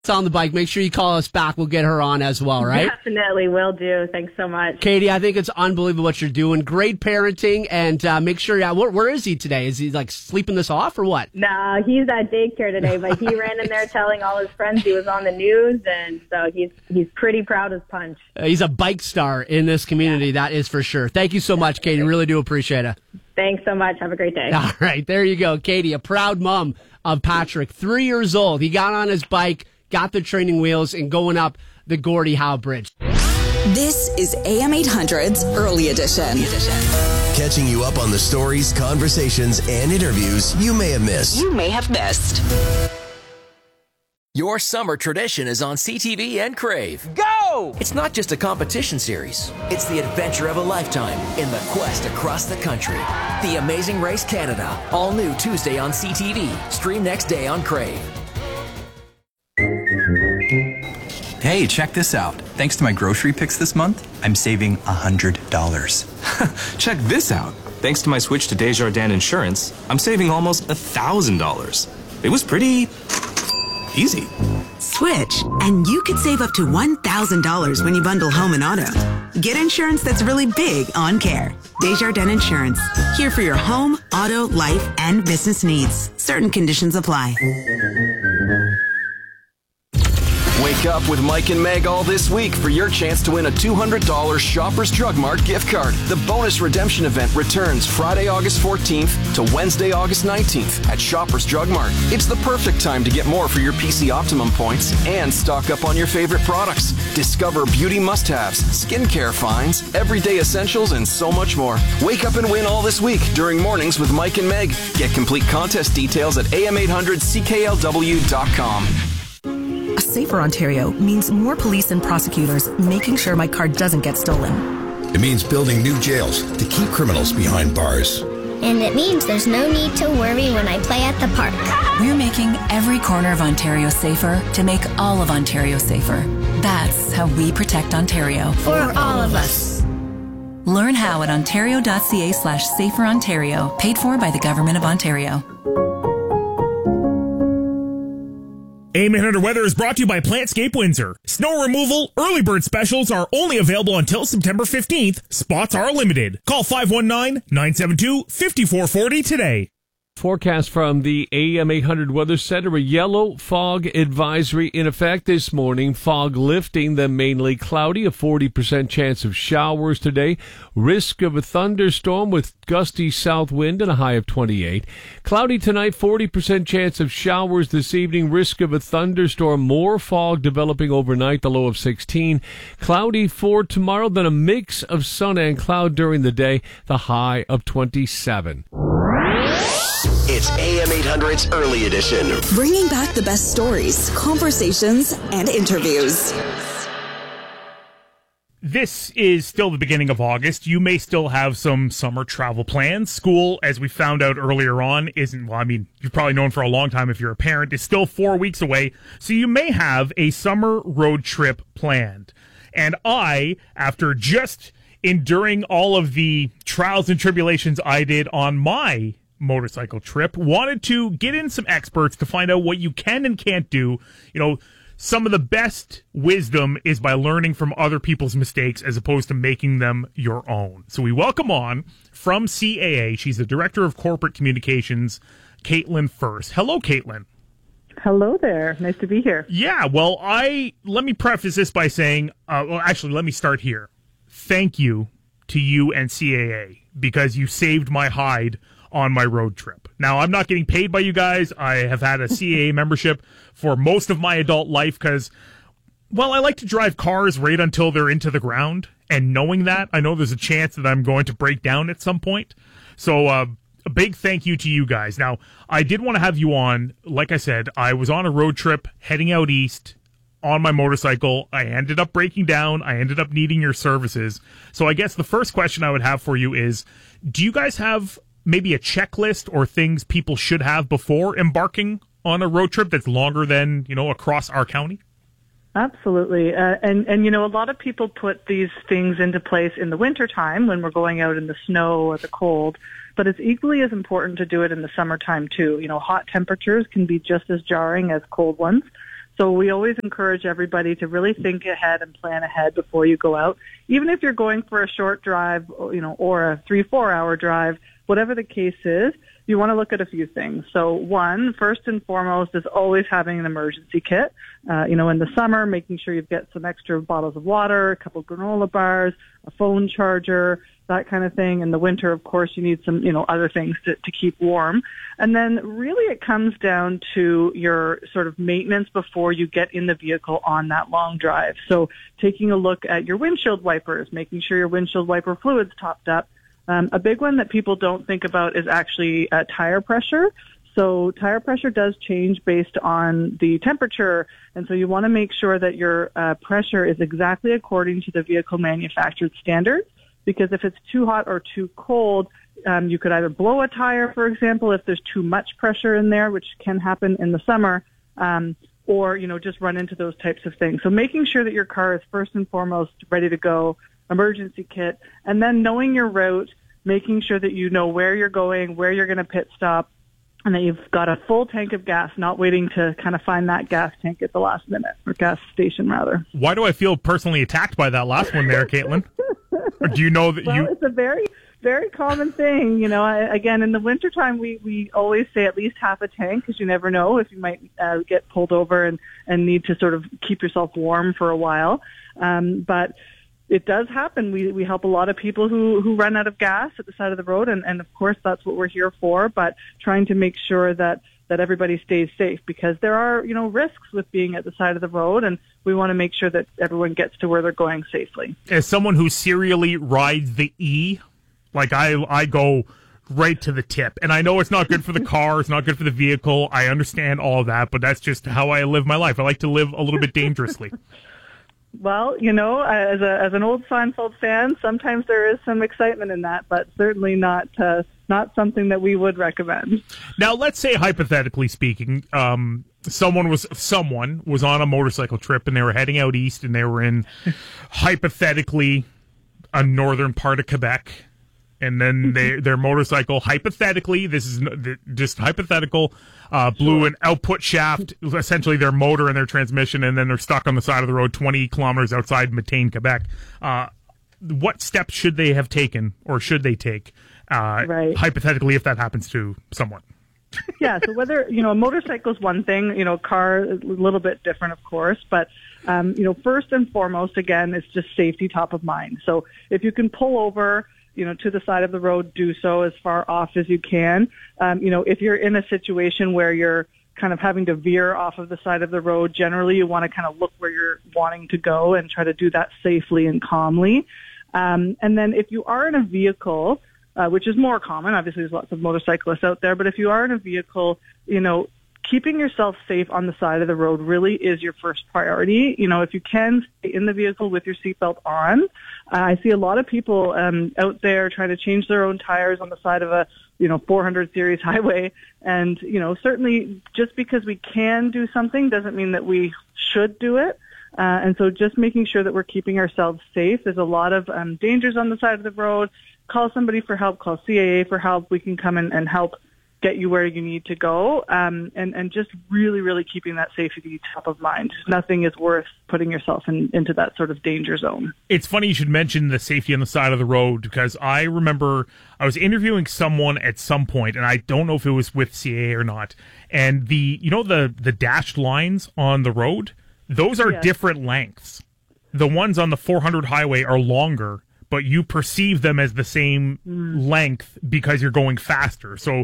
on the bike. Make sure you call us back. We'll get her on as well, right? Definitely will do. Thanks so much. Katie, I think it's unbelievable what you're doing. Great parenting, and make sure, where is he today? Is he like sleeping this off or what? No, he's at daycare today, but he ran in there telling all his friends he was on the news, and so he's pretty proud as punch. He's a bike star in this community, that is for sure. Thank you so much, Katie. Really do appreciate it. Thanks so much. Have a great day. All right, there you go. Katie, a proud mom of Patrick, 3 years old. He got on his bike, got the training wheels, and going up the Gordie Howe Bridge. This is AM 800's Early Edition. Catching you up on the stories, conversations, and interviews you may have missed. Your summer tradition is on CTV and Crave. Go! It's not just a competition series. It's the adventure of a lifetime in the quest across the country. The Amazing Race Canada. All new Tuesday on CTV. Stream next day on Crave. Hey, check this out. Thanks to my grocery picks this month, I'm saving $100. Check this out. Thanks to my switch to Desjardins Insurance, I'm saving almost $1,000. It was pretty easy. Switch, and you could save up to $1,000 when you bundle home and auto. Get insurance that's really big on care. Desjardins Insurance. Here for your home, auto, life, and business needs. Certain conditions apply. Wake up with Mike and Meg all this week for your chance to win a $200 Shoppers Drug Mart gift card. The bonus redemption event returns Friday, August 14th to Wednesday, August 19th at Shoppers Drug Mart. It's the perfect time to get more for your PC Optimum points and stock up on your favorite products. Discover beauty must-haves, skincare finds, everyday essentials, and so much more. Wake up and win all this week during Mornings with Mike and Meg. Get complete contest details at am800cklw.com. A safer Ontario means more police and prosecutors making sure my car doesn't get stolen. It means building new jails to keep criminals behind bars. And it means there's no need to worry when I play at the park. We're making every corner of Ontario safer to make all of Ontario safer. That's how we protect Ontario. For all of us. Learn how at ontario.ca/saferontario, paid for by the Government of Ontario. AM 800 Weather is brought to you by Plantscape Windsor. Snow removal early bird specials are only available until September 15th. Spots are limited. Call 519-972-5440 today. Forecast from the AM 800 Weather Center, a yellow fog advisory in effect this morning. Fog lifting, then mainly cloudy, a 40% chance of showers today. Risk of a thunderstorm with gusty south wind and a high of 28. Cloudy tonight, 40% chance of showers this evening. Risk of a thunderstorm, more fog developing overnight, the low of 16. Cloudy for tomorrow, then a mix of sun and cloud during the day, the high of 27. It's AM 800's Early Edition. Bringing back the best stories, conversations, and interviews. This is still the beginning of August. You may still have some summer travel plans. School, as we found out earlier on, you've probably known for a long time if you're a parent, is still 4 weeks away. So you may have a summer road trip planned. And I, after just enduring all of the trials and tribulations I did on my motorcycle trip, wanted to get in some experts to find out what you can and can't do. Some of the best wisdom is by learning from other people's mistakes as opposed to making them your own. So we welcome on from CAA, she's the Director of Corporate Communications, Caitlin First. Hello, Caitlin. Hello there. Nice to be here. Yeah, well, let me preface this by saying, let me start here. Thank you to you and CAA because you saved my hide on my road trip. Now, I'm not getting paid by you guys. I have had a CAA membership for most of my adult life because, I like to drive cars right until they're into the ground. And knowing that, I know there's a chance that I'm going to break down at some point. So a big thank you to you guys. Now, I did want to have you on. Like I said, I was on a road trip heading out east on my motorcycle. I ended up breaking down. I ended up needing your services. So I guess the first question I would have for you is, do you guys have maybe a checklist or things people should have before embarking on a road trip that's longer than, across our county? Absolutely. And a lot of people put these things into place in the wintertime when we're going out in the snow or the cold, but it's equally as important to do it in the summertime too. Hot temperatures can be just as jarring as cold ones. So we always encourage everybody to really think ahead and plan ahead before you go out. Even if you're going for a short drive, or a 3-4 hour drive, whatever the case is, you want to look at a few things. So one, first and foremost, is always having an emergency kit. In the summer, making sure you get some extra bottles of water, a couple granola bars, a phone charger, that kind of thing. In the winter, of course, you need some, other things to keep warm. And then really it comes down to your sort of maintenance before you get in the vehicle on that long drive. So taking a look at your windshield wipers, making sure your windshield wiper fluid's topped up. A big one that people don't think about is actually tire pressure. So tire pressure does change based on the temperature, and so you want to make sure that your pressure is exactly according to the vehicle manufactured standards, because if it's too hot or too cold, you could either blow a tire, for example, if there's too much pressure in there, which can happen in the summer, or, just run into those types of things. So making sure that your car is first and foremost ready to go, emergency kit, and then knowing your route, making sure that you know where you're going, where you're going to pit stop, and that you've got a full tank of gas, not waiting to kind of find that gas tank at the last minute, or gas station, rather. Why do I feel personally attacked by that last one there, Caitlin? Or do you know that It's a very, very common thing. Again, in the wintertime, we always say at least half a tank, because you never know if you might get pulled over and need to sort of keep yourself warm for a while. But it does happen. We help a lot of people who run out of gas at the side of the road, and of course that's what we're here for, but trying to make sure that everybody stays safe, because there are, risks with being at the side of the road, and we want to make sure that everyone gets to where they're going safely. As someone who serially rides the E, like I go right to the tip, and I know it's not good for the car, it's not good for the vehicle, I understand all of that, but that's just how I live my life. I like to live a little bit dangerously. Well, as an old Seinfeld fan, sometimes there is some excitement in that, but certainly not something that we would recommend. Now, let's say, hypothetically speaking, someone was on a motorcycle trip and they were heading out east, and they were in, hypothetically, a northern part of Quebec, and then their motorcycle, hypothetically, this is just hypothetical, blew an output shaft, essentially their motor and their transmission, and then they're stuck on the side of the road 20 kilometers outside Matane, Quebec. What steps should they have taken, or should they take, hypothetically, if that happens to someone? Yeah, so whether, a motorcycle is one thing, car is a little bit different, of course, but, first and foremost, again, it's just safety top of mind. So if you can pull over, to the side of the road, do so as far off as you can. If you're in a situation where you're kind of having to veer off of the side of the road, generally you want to kind of look where you're wanting to go and try to do that safely and calmly. And then if you are in a vehicle, which is more common, obviously there's lots of motorcyclists out there, but if you are in a vehicle, keeping yourself safe on the side of the road really is your first priority. If you can stay in the vehicle with your seatbelt on. I see a lot of people out there trying to change their own tires on the side of a 400 series highway, and certainly just because we can do something doesn't mean that we should do it. And so just making sure that we're keeping ourselves safe. There's a lot of dangers on the side of the road. Call somebody for help. Call CAA for help. We can come in and help get you where you need to go, and just really, really keeping that safety top of mind. Nothing is worth putting yourself into that sort of danger zone. It's funny you should mention the safety on the side of the road, because I remember I was interviewing someone at some point, and I don't know if it was with CAA or not, and the dashed lines on the road, those are different lengths. The ones on the 400 highway are longer, but you perceive them as the same length because you're going faster. So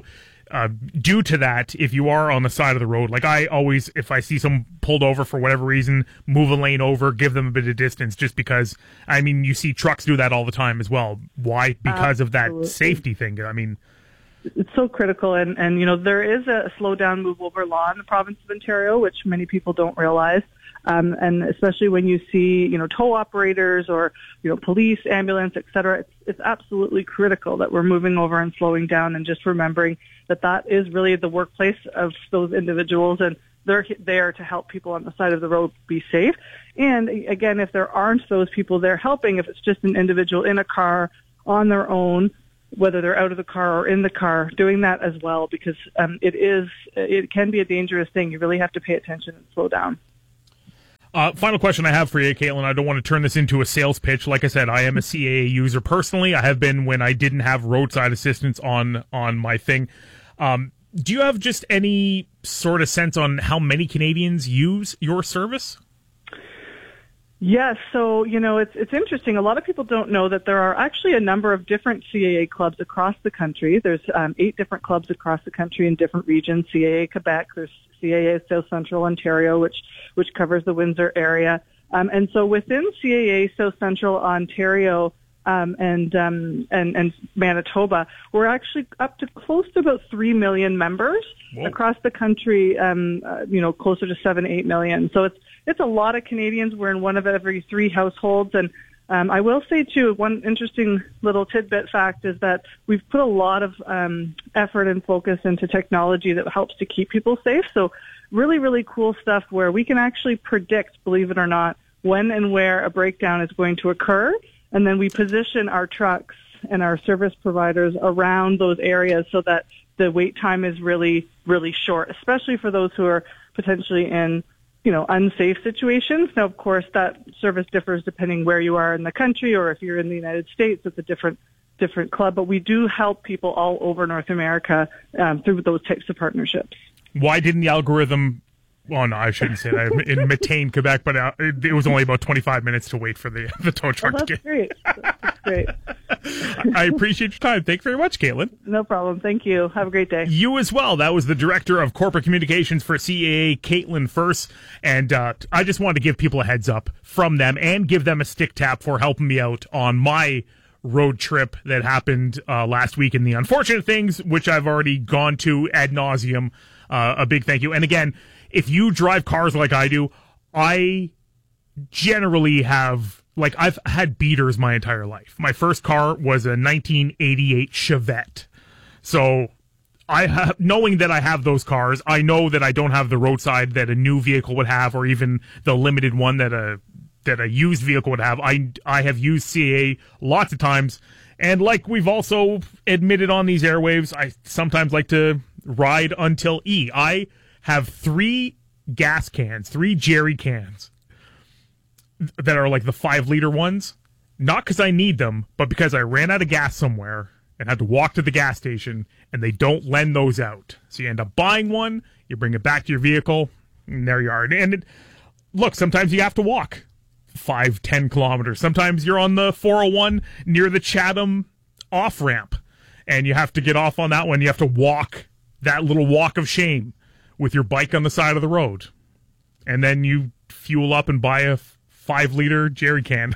due to that, if you are on the side of the road, like I always, if I see someone pulled over for whatever reason, move a lane over, give them a bit of distance, just because, you see trucks do that all the time as well. Why? Because of that safety thing. It's so critical, and there is a slow down, move over law in the province of Ontario, which many people don't realize. And especially when you see, tow operators or, police, ambulance, et cetera, it's absolutely critical that we're moving over and slowing down, and just remembering that is really the workplace of those individuals, and they're there to help people on the side of the road be safe. And again, if there aren't those people there helping, if it's just an individual in a car on their own, whether they're out of the car or in the car, doing that as well, because it can be a dangerous thing. You really have to pay attention and slow down. Final question I have for you, Caitlin. I don't want to turn this into a sales pitch. Like I said, I am a CAA user personally. I have been when I didn't have roadside assistance on my thing. Do you have just any sort of sense on how many Canadians use your service? Yes, so, it's interesting. A lot of people don't know that there are actually a number of different CAA clubs across the country. There's 8 different clubs across the country in different regions. CAA Quebec, there's CAA South Central Ontario, which covers the Windsor area. And so within CAA South Central Ontario and Manitoba, we're actually up to close to about 3 million members. Whoa. Across the country, closer to 7-8 million. So it's a lot of Canadians. We're in one of every 3 households. And I will say, too, one interesting little tidbit fact is that we've put a lot of effort and focus into technology that helps to keep people safe. So really, really cool stuff where we can actually predict, believe it or not, when and where a breakdown is going to occur. And then we position our trucks and our service providers around those areas so that the wait time is really, really short, especially for those who are potentially in, unsafe situations. Now, of course, that service differs depending where you are in the country, or if you're in the United States, it's a different club. But we do help people all over North America through those types of partnerships. Why didn't the algorithm... Well, no, I shouldn't say that. In Matane, Quebec, but it was only about 25 minutes to wait for the tow truck to get... Great. That's great. I appreciate your time. Thanks very much, Caitlin. No problem. Thank you. Have a great day. You as well. That was the Director of Corporate Communications for CAA, Caitlin First. And I just wanted to give people a heads up from them and give them a stick tap for helping me out on my road trip that happened last week, and the unfortunate things, which I've already gone to ad nauseum. A big thank you. And again, if you drive cars like I do, I generally have, I've had beaters my entire life. My first car was a 1988 Chevette. So knowing that I have those cars, I know that I don't have the roadside that a new vehicle would have, or even the limited one that a used vehicle would have. I have used CAA lots of times. And like we've also admitted on these airwaves, I sometimes like to ride until E. I have 3 gas cans, 3 jerry cans that are like the 5-liter ones. Not because I need them, but because I ran out of gas somewhere and had to walk to the gas station, and they don't lend those out. So you end up buying one, you bring it back to your vehicle, and there you are. And look, sometimes you have to walk 5-10 kilometers. Sometimes you're on the 401 near the Chatham off-ramp, and you have to get off on that one. You have to walk that little walk of shame with your bike on the side of the road. And then you fuel up and buy a 5-liter jerry can.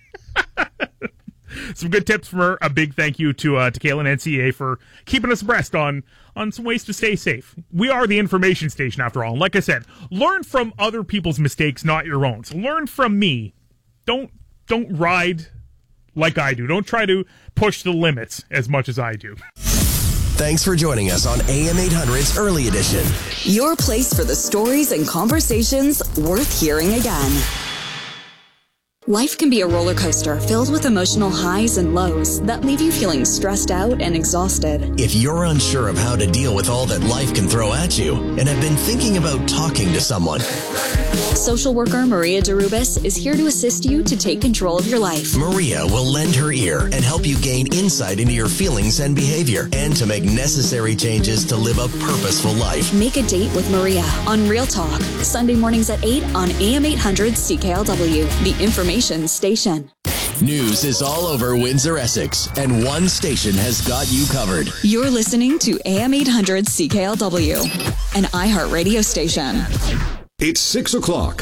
Some good tips from her. A big thank you to Caitlin and CAA for keeping us abreast on some ways to stay safe. We are the information station, after all. And like I said, learn from other people's mistakes, not your own. So learn from me. Don't ride like I do. Don't try to push the limits as much as I do. Thanks for joining us on AM 800's Early Edition. Your place for the stories and conversations worth hearing again. Life can be a roller coaster filled with emotional highs and lows that leave you feeling stressed out and exhausted. If you're unsure of how to deal with all that life can throw at you and have been thinking about talking to someone, social worker Maria Derubis is here to assist you to take control of your life. Maria will lend her ear and help you gain insight into your feelings and behavior, and to make necessary changes to live a purposeful life. Make a date with Maria on Real Talk, Sunday mornings at 8 on AM 800 CKLW, the information station. News is all over Windsor, Essex, and one station has got you covered. You're listening to AM 800 CKLW, an iHeartRadio station. It's 6 o'clock.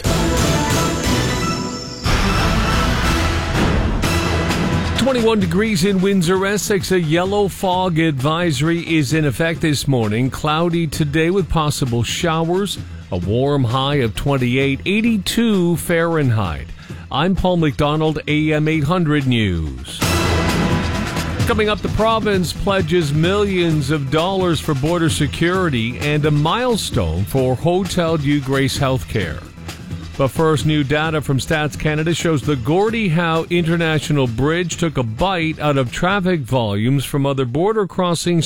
21 degrees in Windsor, Essex. A yellow fog advisory is in effect this morning. Cloudy today with possible showers. A warm high of 28, 82 Fahrenheit. I'm Paul McDonald, AM 800 News. Coming up, the province pledges millions of dollars for border security and a milestone for Hotel Dieu Grace Healthcare. But first, new data from Stats Canada shows the Gordie Howe International Bridge took a bite out of traffic volumes from other border crossings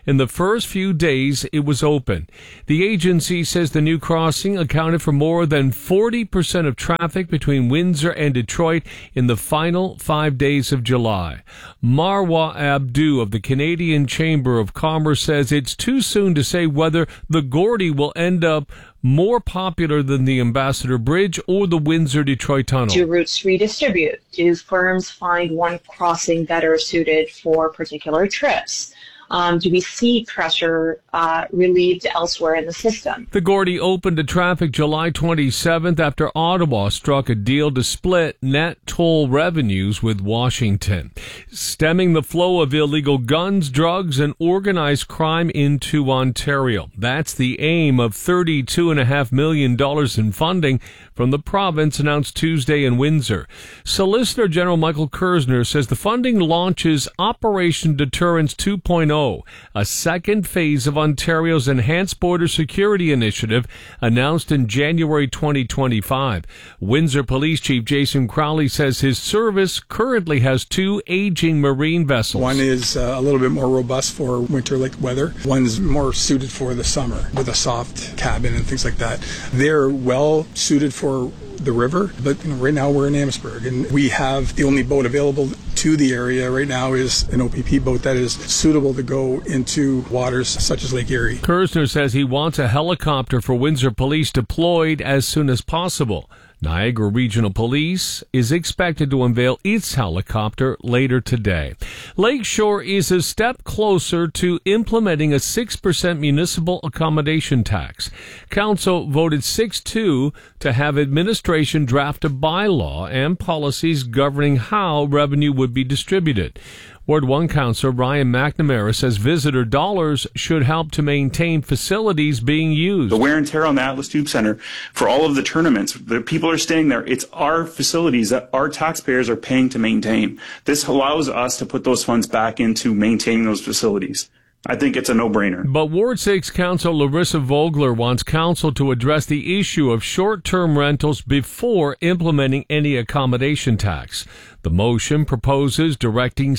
in the first few days it was open. The agency says the new crossing accounted for more than 40% of traffic between Windsor and Detroit in the final 5 days of July. Marwa Abdu of the Canadian Chamber of Commerce says it's too soon to say whether the Gordy will end up more popular than the Ambassador Bridge or the Windsor-Detroit Tunnel. Do routes redistribute? Do firms find one crossing better suited for particular trips? Do we see pressure relieved elsewhere in the system? The Gordy opened to traffic July 27th after Ottawa struck a deal to split net toll revenues with Washington, stemming the flow of illegal guns, drugs, and organized crime into Ontario. That's the aim of $32.5 million in funding from the province announced Tuesday in Windsor. Solicitor General Michael Kersner says the funding launches Operation Deterrence 2.0, a second phase of Ontario's Enhanced Border Security Initiative announced in January 2025. Windsor Police Chief Jason Crowley says his service currently has 2 aging marine vessels. One is a little bit more robust for winter-like weather. One's more suited for the summer with a soft cabin and things like that. They're well suited for the river, but right now we're in Amherstburg, and we have the only boat available to the area right now is an OPP boat that is suitable to go into waters such as Lake Erie. Kersner says he wants a helicopter for Windsor Police deployed as soon as possible. Niagara Regional Police is expected to unveil its helicopter later today. Lakeshore is a step closer to implementing a 6% municipal accommodation tax. Council voted 6-2 to have administration draft a bylaw and policies governing how revenue would be distributed. Ward 1 Councillor Ryan McNamara says visitor dollars should help to maintain facilities being used. The wear and tear on the Atlas Tube Center for all of the tournaments, the people are staying there. It's our facilities that our taxpayers are paying to maintain. This allows us to put those funds back into maintaining those facilities. I think it's a no-brainer. But Ward 6 Council Larissa Vogler wants council to address the issue of short-term rentals before implementing any accommodation tax. The motion proposes directing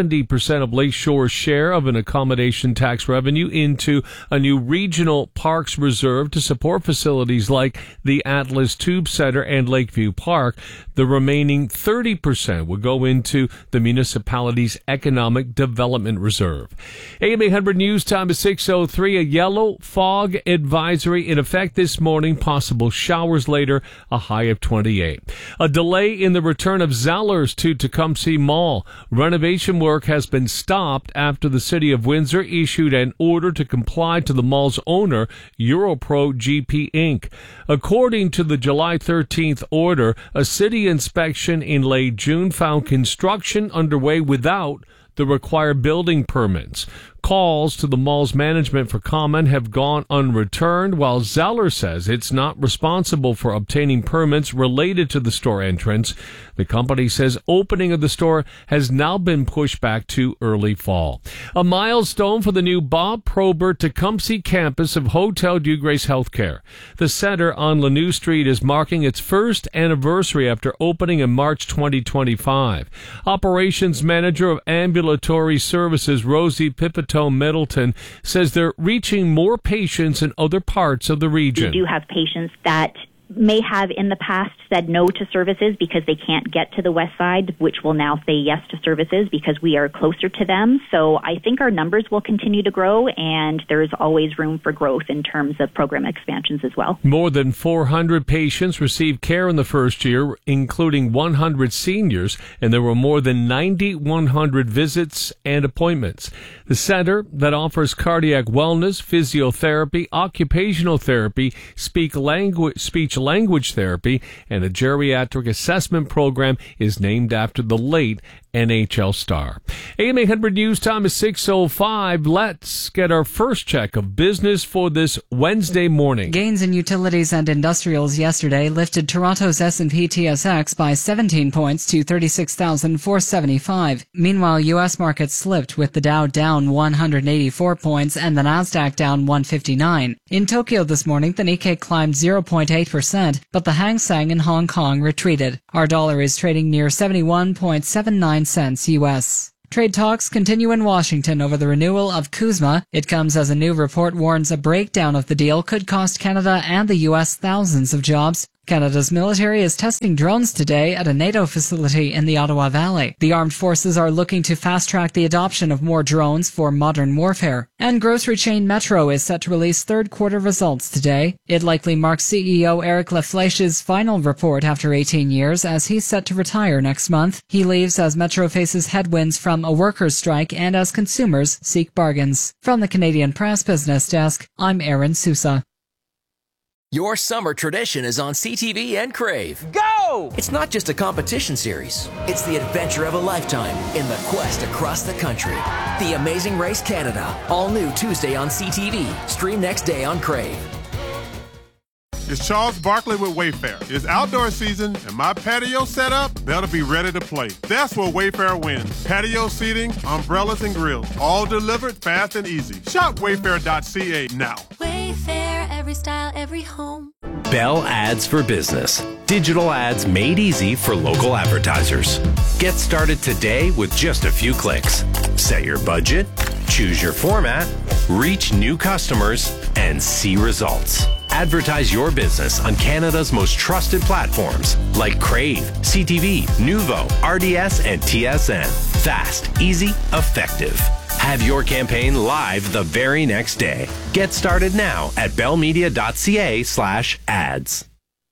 70% of Lakeshore's share of an accommodation tax revenue into a new regional parks reserve to support facilities like the Atlas Tube Center and Lakeview Park. The remaining 30% would go into the municipality's economic development reserve. AM 800 News Time is 6:03. A yellow fog advisory in effect this morning. Possible showers later. A high of 28. A delay in the return of Zellers to Tecumseh Mall. Renovation work has been stopped after the City of Windsor issued an order to comply to the mall's owner, Europro GP Inc. According to the July 13th order, a city inspection in late June found construction underway without the required building permits. Calls to the mall's management for comment have gone unreturned, while Zeller says it's not responsible for obtaining permits related to the store entrance. The company says opening of the store has now been pushed back to early fall. A milestone for the new Bob Probert Tecumseh campus of Hotel Dieu Grace Healthcare. The center on Lanou Street is marking its first anniversary after opening in March 2025. Operations Manager of Ambulatory Services, Rosie Pipitone Middleton, says they're reaching more patients in other parts of the region. We do have patients that may have in the past said no to services because they can't get to the west side, which will now say yes to services because we are closer to them. So I think our numbers will continue to grow, and there's always room for growth in terms of program expansions as well. More than 400 patients received care in the first year, including 100 seniors, and there were more than 9,100 visits and appointments. The center that offers cardiac wellness, physiotherapy, occupational therapy, speech language therapy, and a geriatric assessment program is named after the late NHL star. AM 800 News Time is 6:05. Let's get our first check of business for this Wednesday morning. Gains in utilities and industrials yesterday lifted Toronto's S&P TSX by 17 points to 36,475. Meanwhile, U.S. markets slipped with the Dow down 184 points and the Nasdaq down 159. In Tokyo this morning, the Nikkei climbed 0.8%, but the Hang Seng in Hong Kong retreated. Our dollar is trading near 71.79 cents U.S. Trade talks continue in Washington over the renewal of CUSMA. It comes as a new report warns a breakdown of the deal could cost Canada and the U.S. thousands of jobs. Canada's military is testing drones today at a NATO facility in the Ottawa Valley. The armed forces are looking to fast-track the adoption of more drones for modern warfare. And grocery chain Metro is set to release third-quarter results today. It likely marks CEO Eric Lafleche's final report after 18 years, as he's set to retire next month. He leaves as Metro faces headwinds from a workers' strike and as consumers seek bargains. From the Canadian Press Business Desk, I'm Aaron Sousa. Your summer tradition is on CTV and Crave. Go! It's not just a competition series. It's the adventure of a lifetime in the quest across the country. The Amazing Race Canada. All new Tuesday on CTV. Stream next day on Crave. It's Charles Barkley with Wayfair. It's outdoor season, and my patio setup better be ready to play. That's where Wayfair wins. Patio seating, umbrellas, and grills. All delivered fast and easy. Shop wayfair.ca now. Wayfair, every style, every home. Bell Ads for Business. Digital ads made easy for local advertisers. Get started today with just a few clicks. Set your budget, choose your format, reach new customers, and see results. Advertise your business on Canada's most trusted platforms like Crave, CTV, Nuvo, RDS, and TSN. Fast, easy, effective. Have your campaign live the very next day. Get started now at bellmedia.ca/ads.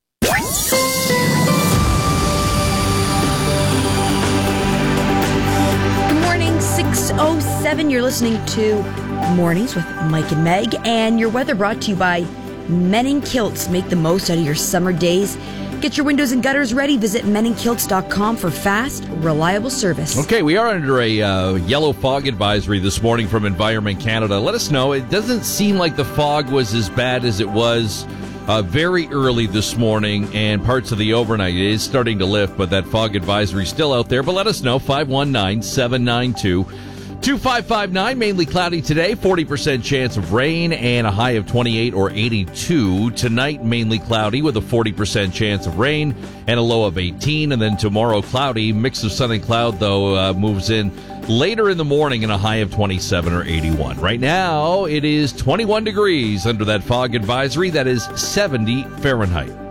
Good morning, 6:07. You're listening to Mornings with Mike and Meg, and your weather brought to you by Menning Kilts. Make the most out of your summer days. Get your windows and gutters ready. Visit menningkilts.com for fast, reliable service. Okay, we are under a yellow fog advisory this morning from Environment Canada. Let us know. It doesn't seem like the fog was as bad as it was very early this morning and parts of the overnight. It is starting to lift, but that fog advisory is still out there. But let us know, 519-792-2559. Mainly cloudy today, 40% chance of rain and a high of 28 or 82. Tonight, mainly cloudy with a 40% chance of rain and a low of 18. And then tomorrow, cloudy, mix of sun and cloud, though, moves in later in the morning and a high of 27 or 81. Right now, it is 21 degrees under that fog advisory. That is 70 Fahrenheit.